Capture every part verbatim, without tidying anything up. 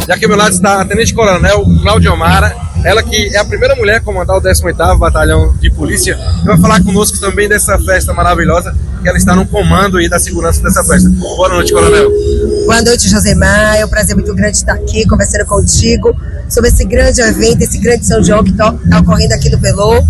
E aqui ao meu lado está a Tenente Coronel Claudiomara, ela que é a primeira mulher a comandar o décimo oitavo Batalhão de Polícia, e vai falar conosco também dessa festa maravilhosa, que ela está no comando aí da segurança dessa festa. Boa noite, Coronel. Boa noite, Josemar. É um prazer muito grande estar aqui conversando contigo sobre esse grande evento, esse grande São João que está ocorrendo aqui no Pelô.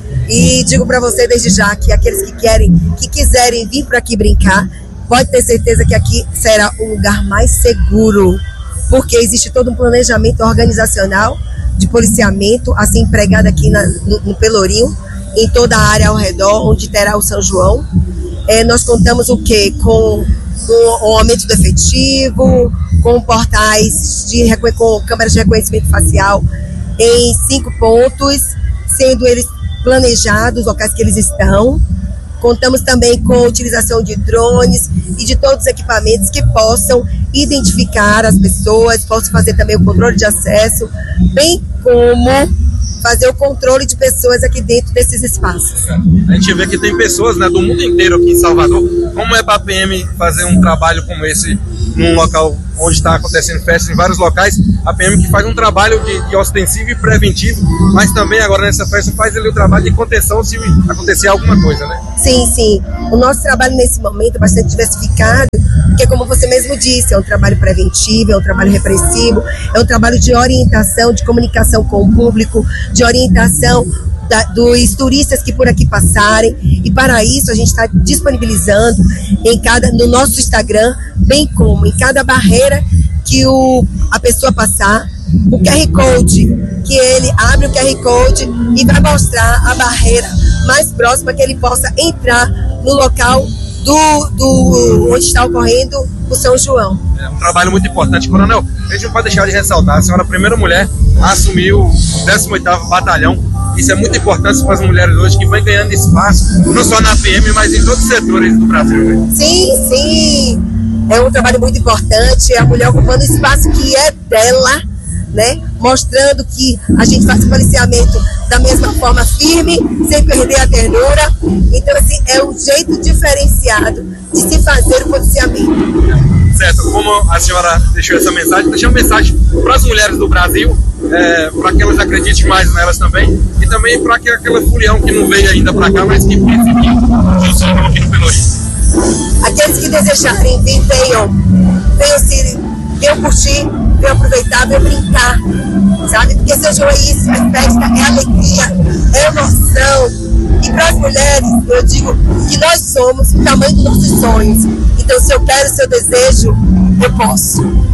E digo para você desde já que aqueles que querem, que quiserem vir para aqui brincar, pode ter certeza que aqui será um lugar mais seguro, porque existe todo um planejamento organizacional de policiamento a ser empregado aqui na, no, no Pelourinho, em toda a área ao redor, onde terá o São João. É, nós contamos o quê? Com o aumento do efetivo, com portais, de, com câmeras de reconhecimento facial em cinco pontos, sendo eles planejados, os locais que eles estão. Contamos também com a utilização de drones e de todos os equipamentos que possam identificar as pessoas, possam fazer também o controle de acesso, bem como fazer o controle de pessoas aqui dentro desses espaços. A gente vê que tem pessoas, né, do mundo inteiro aqui em Salvador. Como é para a P M fazer um trabalho como esse num local onde está acontecendo festa em vários locais? A P M que faz um trabalho de, de ostensivo e preventivo, mas também agora nessa festa faz ali o trabalho de contenção se acontecer alguma coisa, né? Sim, sim. O nosso trabalho nesse momento é bastante diversificado, porque como você mesmo disse, é um trabalho preventivo, é um trabalho repressivo, é um trabalho de orientação, de comunicação com o público, de orientação Da, dos turistas que por aqui passarem, e para isso a gente está disponibilizando em cada, no nosso Instagram, bem como em cada barreira que o, a pessoa passar, o Q R Code, que ele abre o Q R Code e vai mostrar a barreira mais próxima que ele possa entrar no local do, do onde está ocorrendo o São João. É um trabalho muito importante, Coronel. A gente não pode deixar de ressaltar, a senhora é a primeira mulher a assumir o décimo oitavo Batalhão. Isso é muito importante para as mulheres hoje que vão ganhando espaço, não só na P M, mas em todos os setores do Brasil. Né? Sim, sim. É um trabalho muito importante. É a mulher ocupando o espaço que é dela, né? Mostrando que a gente faz o policiamento da mesma forma, firme, sem perder a ternura. Então, assim, é um jeito diferenciado de se fazer o policiamento. Certo, como a senhora deixou essa mensagem, deixou uma mensagem para as mulheres do Brasil, é, para que elas acreditem mais nelas também, e também para que aquela folião que não veio ainda para cá, mas que pense que o São João aqui no Pelourinho. Aqueles que desejarem vir, venham, venham se, venham curtir, venham aproveitar, venham brincar, sabe? Porque São João é isso, é festa, é alegria, é emoção. E para as mulheres, eu digo que nós somos o tamanho dos nossos sonhos. Então, se eu quero, se eu desejo, eu posso.